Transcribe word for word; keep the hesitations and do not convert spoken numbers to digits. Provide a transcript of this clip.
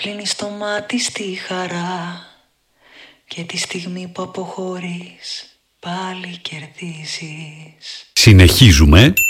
κλείνεις το μάτι στη χαρά και τη στιγμή που αποχωρείς πάλι κερδίζεις. Συνεχίζουμε